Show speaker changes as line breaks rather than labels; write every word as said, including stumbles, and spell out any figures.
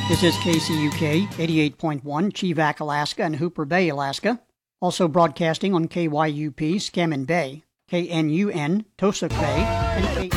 This is K C U K eighty-eight point one, Chivak, Alaska, and Hooper Bay, Alaska. Also broadcasting on K Y U P, Scammon Bay, K N U N, Tosa Bay, and K...